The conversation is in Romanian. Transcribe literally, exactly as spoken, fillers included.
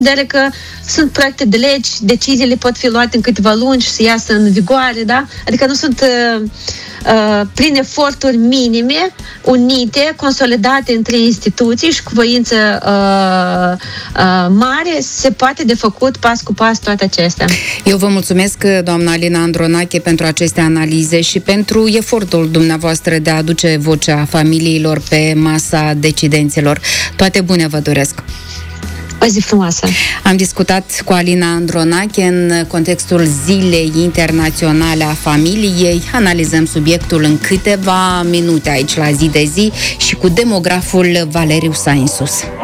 vedere că sunt proiecte de legi, deciziile pot fi luate în câteva luni și să iasă în vigoare, da? Adică nu sunt uh, uh, prin eforturi minime, unite, consolidate între instituții și cu voință uh, uh, mare, se poate de făcut pas cu pas toate acestea. Eu vă mulțumesc, doamna Alina Andronache, pentru aceste analize și pentru efortul dumneavoastră de a aduce vocea familiilor pe masa decidenților. Toate bune vă doresc! O zi frumoasă! Am discutat cu Alina Andronache în contextul Zilei Internaționale a Familiei. Analizăm subiectul în câteva minute aici la Zi de Zi și cu demograful Valeriu Sainsus.